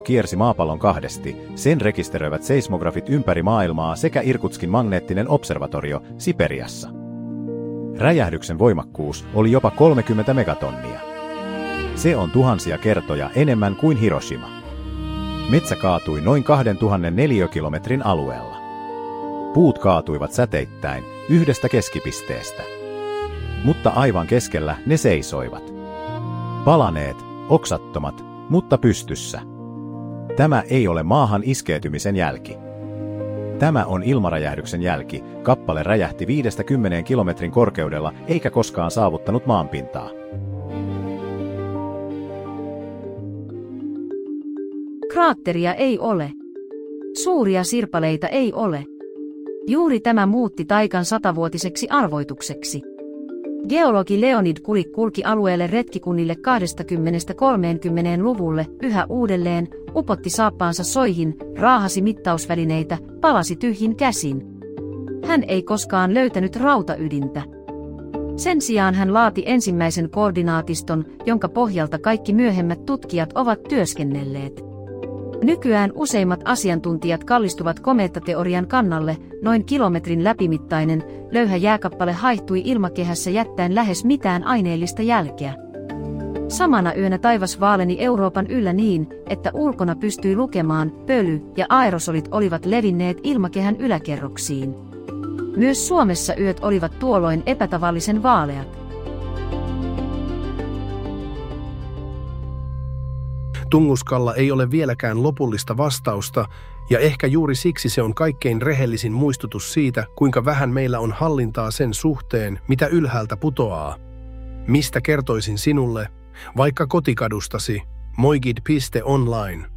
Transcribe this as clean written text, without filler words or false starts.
kiersi maapallon kahdesti, sen rekisteröivät seismografit ympäri maailmaa sekä Irkutskin magneettinen observatorio Siperiassa. Räjähdyksen voimakkuus oli jopa 30 megatonnia. Se on tuhansia kertoja enemmän kuin Hiroshima. Metsä kaatui noin 2000 neliökilometrin alueella. Puut kaatuivat säteittäin yhdestä keskipisteestä. Mutta aivan keskellä ne seisoivat. Palaneet, oksattomat, mutta pystyssä. Tämä ei ole maahan iskeytymisen jälki. Tämä on ilmaräjähdyksen jälki. Kappale räjähti 50 kilometrin korkeudella eikä koskaan saavuttanut maanpintaa. Kraatteria ei ole. Suuria sirpaleita ei ole. Juuri tämä muutti taikan 100-vuotiseksi arvoitukseksi. Geologi Leonid Kulik kulki alueelle retkikunnille 20–30-luvulle yhä uudelleen, upotti saappaansa soihin, raahasi mittausvälineitä, palasi tyhjin käsin. Hän ei koskaan löytänyt rautaydintä. Sen sijaan hän laati ensimmäisen koordinaatiston, jonka pohjalta kaikki myöhemmät tutkijat ovat työskennelleet. Nykyään useimmat asiantuntijat kallistuvat komeettateorian kannalle. Noin kilometrin läpimittainen, löyhä jääkappale haihtui ilmakehässä jättäen lähes mitään aineellista jälkeä. Samana yönä taivas vaaleni Euroopan yllä niin, että ulkona pystyi lukemaan, pöly ja aerosolit olivat levinneet ilmakehän yläkerroksiin. Myös Suomessa yöt olivat tuolloin epätavallisen vaaleat. Tunguskalla ei ole vieläkään lopullista vastausta, ja ehkä juuri siksi se on kaikkein rehellisin muistutus siitä, kuinka vähän meillä on hallintaa sen suhteen, mitä ylhäältä putoaa. Mistä kertoisin sinulle, vaikka kotikadustasi, moigid.online.